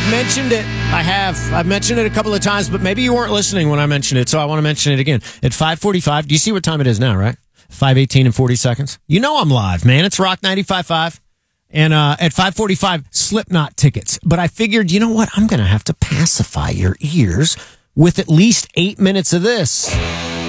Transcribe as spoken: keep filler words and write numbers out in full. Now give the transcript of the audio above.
I've mentioned it. I have. I've mentioned it a couple of times, but maybe you weren't listening when I mentioned it, so I want to mention it again. At five forty-five, do you see what time it is now, right? five eighteen and forty seconds. You know I'm live, man. It's Rock ninety-five point five. And uh, at five forty-five, Slipknot tickets. But I figured, you know what? I'm going to have to pacify your ears with at least eight minutes of this.